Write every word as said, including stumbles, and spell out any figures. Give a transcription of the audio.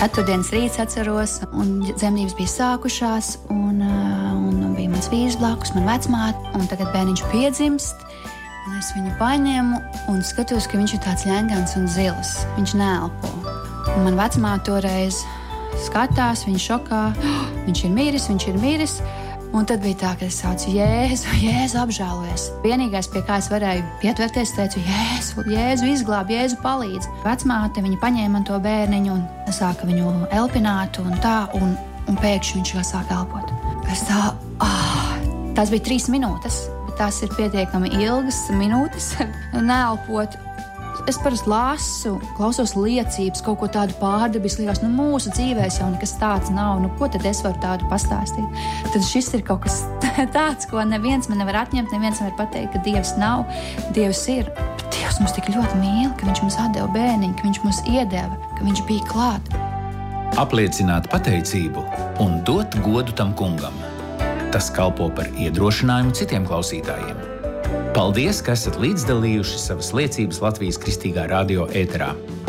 Ceturtdienas rīts atceros, un dzemdības bija sākušās, un, un bija mans vīrs blakus, man vecmāte, un tagad bērniņš piedzimst, un es viņu paņēmu un skatos, ka viņš ir tāds ļengans un zils. Viņš neelpo. Un man vecmāte toreiz skatās, viņa šokā, oh, viņš ir miris, viņš ir miris. Un tad bija tā, ka es saucu Jēzu, Jēzu apžēlojies. Vienīgais, pie kā es varēju pietverties, teicu Jēzu, Jēzu izglāb, Jēzu palīdz. Vecmāte, viņa paņēma man to bērniņu un sāka viņu elpināt un tā, un, un pēkšņi viņš jau sāka elpot. Es tā, ah, tās bija trīs minūtes, bet tās ir pietiekami ilgas minūtes, neelpot. Es parasti lasu, klausos liecības, kaut ko tādu pārdabis, liekas, nu mūsu dzīvēs jau nekas tāds nav, nu ko tad es varu tādu pastāstīt? Tad šis ir kaut kas tāds, ko neviens man nevar atņemt, neviens nevar pateikt, ka Dievs nav, Dievs ir. Bet Dievs mums tik ļoti mīl, ka viņš mums atdeva bērniņu, ka viņš mums iedeva, ka viņš bija klāt. Apliecināt pateicību un dot godu tam kungam. Tas kalpo par iedrošinājumu citiem klausītājiem. Paldies, ka esat līdzdalījuši savas liecības Latvijas Kristīgā radio ēterā.